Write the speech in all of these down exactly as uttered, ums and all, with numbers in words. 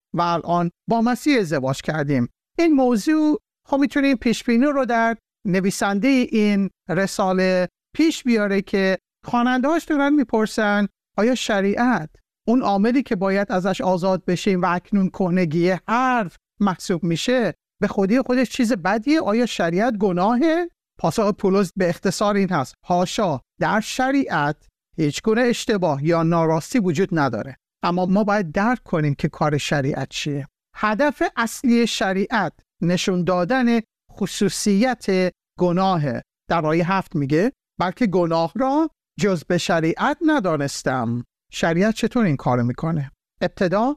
و الان با مسیح ازدواج کردیم. این موضوع خب میتونیم پیش بینی رو در نویسنده این رساله پیش بیاره که خواننده‌هاش دارن میپرسن آیا شریعت اون عاملی که باید ازش آزاد بشیم و اکنون کهنگی حرف محسوب میشه به خودی خودش چیز بدیه؟ آیا شریعت گناهه؟ پاسخ پولس به اختصار این هست: حاشا، در شریعت هیچ گونه اشتباه یا ناراستی وجود نداره، اما ما باید درک کنیم که کار شریعت چیه. هدف اصلی شریعت نشون دادن خصوصیت گناهه. در آیه هفت میگه بلکه گناه را جز به شریعت ندانستم. شریعت چطور این کار میکنه؟ ابتدا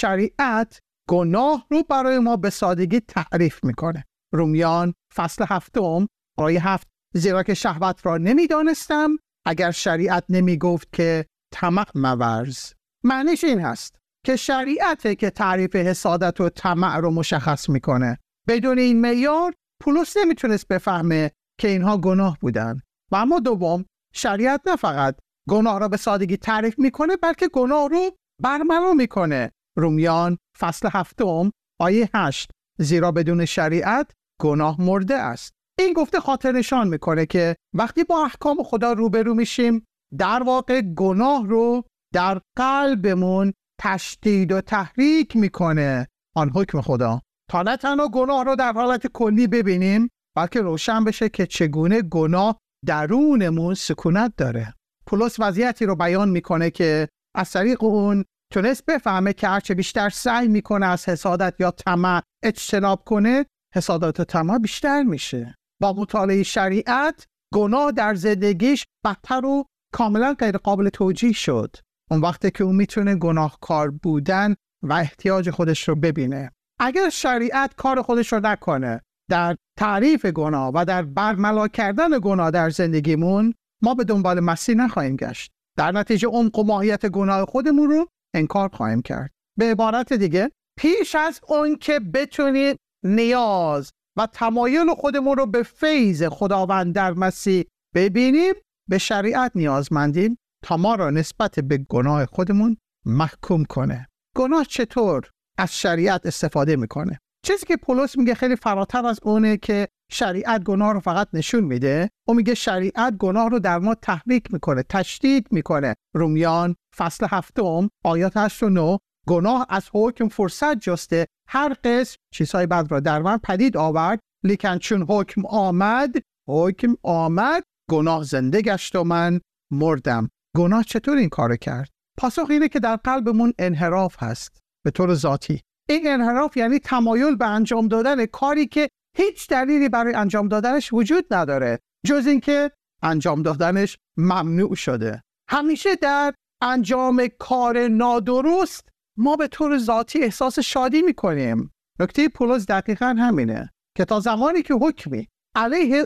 شریعت گناه رو برای ما به سادگی تعریف میکنه. رومیان فصل هفتم آیه هفت: زیرا که شهوت را نمیدانستم اگر شریعت نمیگفت که طمع مورز. معنیش این هست که شریعته که تعریف حسادت و طمع رو مشخص میکنه. بدون این معیار پولس نمیتونست بفهمه که اینها گناه بودن. و اما دوم، شریعت نه فقط گناه را به سادگی تعریف میکنه بلکه گناه رو برملا میکنه. رومیان فصل هفتم آیه هشت: زیرا بدون شریعت گناه مرده است. این گفته خاطر نشان میکنه که وقتی با احکام خدا روبرو میشیم در واقع گناه رو در قلبمون تشدید و تحریک میکنه آن حکم خدا، تا نه تنها گناه رو در حالت کلی ببینیم بلکه روشن بشه که چگونه گناه درونمون سکونت داره. پولس وضعیتی رو بیان میکنه که از طریق اون تونست بفهمه که هرچه بیشتر سعی میکنه از حسادت یا طمع اجتناب کنه، حسادت و طمع بیشتر میشه. با مطالعه شریعت گناه در زندگیش بدتر و کاملا غیر قابل توجیه شد. اون وقتی که اون میتونه گناهکار بودن و احتیاج خودش رو ببینه. اگر شریعت کار خودش رو نکنه در تعریف گناه و در برملا کردن گناه در زندگیمون، ما به دنبال مسیح نخواهیم گشت. در نتیجه عمق و ماهیت گناه خودمون رو انکار خواهیم کرد. به عبارت دیگه، پیش از اون که بتونید نیاز و تمایل خودمون رو به فیض خداوند در مسیح ببینیم، به شریعت نیازمندیم تا ما را نسبت به گناه خودمون محکوم کنه. گناه چطور از شریعت استفاده میکنه؟ چیزی که پولس میگه خیلی فراتر از اونه که شریعت گناه رو فقط نشون میده. اون میگه شریعت گناه رو در ما تحریک میکنه، تشدید میکنه. رومیان فصل هفتم آیات هشت و نه: گناه از حکم فرصت جسته، هر قسم چیزهای بد را در من پدید آورد، لیکن چون حکم آمد حکم آمد گناه زنده گشت و من مردم. گناه چطور این کارو کرد؟ پاسخ اینه که در قلبمون انحراف هست به طور ذاتی. این انحراف یعنی تمایل به انجام دادن کاری که هیچ دلیلی برای انجام دادنش وجود نداره جز اینکه انجام دادنش ممنوع شده. همیشه در انجام کار نادرست ما به طور ذاتی احساس شادی میکنیم. نکته پولس دقیقاً همینه که تا زمانی که حکمی علیه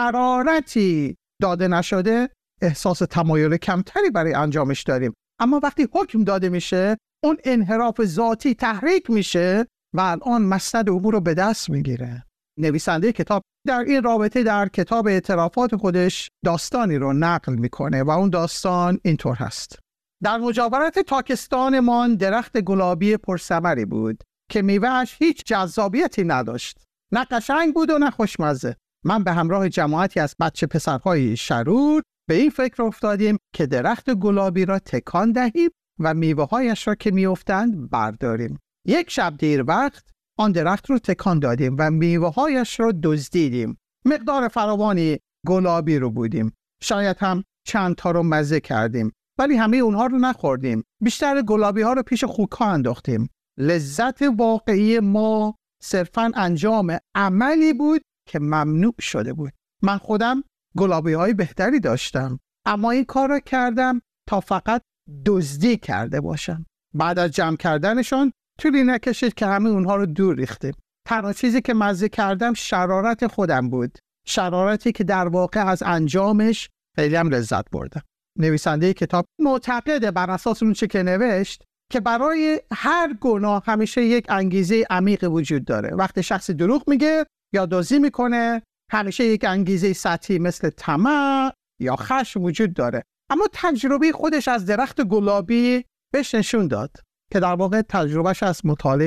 شرارتی داده نشده احساس تمایل کمتری برای انجامش داریم، اما وقتی حکم داده میشه اون انحراف ذاتی تحریک میشه و الان مسند امور رو به دست میگیره. نویسنده کتاب در این رابطه در کتاب اعترافات خودش داستانی رو نقل میکنه و اون داستان اینطور هست: در مجاورت تاکستانمان درخت گلابی پرثمری بود که میوه‌اش هیچ جذابیتی نداشت، نه قشنگ بود و نه خوشمزه. من به همراه جماعتی از بچه پسرهای شرور به این فکر افتادیم که درخت گلابی را تکان دهیم و میوه‌هایش را که میافتند برداریم. یک شب دیر وقت آن درخت رو تکان دادیم و میوه‌هایش را دزدیدیم. مقدار فراوانی گلابی رو بودیم. شاید هم چند تا رو مزه کردیم، ولی همه اونها رو نخوردیم. بیشتر گلابی ها رو پیش خوک‌ها انداختیم. لذت واقعی ما صرفاً انجام عملی بود که ممنوع شده بود. من خودم گلابی های بهتری داشتم، اما این کار را کردم تا فقط دزدی کرده باشم. بعد از جمع کردنشان طولی نکشید که همه اونها رو دور ریختیم. تنها چیزی که مزه کردم شرارت خودم بود، شرارتی که در واقع از انجامش خیلی هم لذت بردم. نویسنده کتاب معتقده بر اساس اون چه که نوشت که برای هر گناه همیشه یک انگیزه عمیق وجود داره. وقتی شخصی دروغ میگه یا دزدی میکنه همیشه یک انگیزه سطحی مثل طمع یا خشم وجود داره. اما تجربه خودش از درخت گلابی بهش نشون داد که در واقع تجربهش از مطالعه